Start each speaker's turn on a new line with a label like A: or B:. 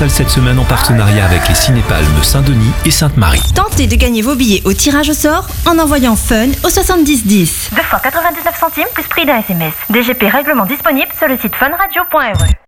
A: salle cette semaine en partenariat avec les Cinépalmes Saint-Denis et Sainte-Marie.
B: Tentez de gagner vos billets au tirage au sort en envoyant FUN au 7010.
C: 2 fois 99 centimes plus prix d'un SMS. DGP règlement disponible sur le site funradio.re.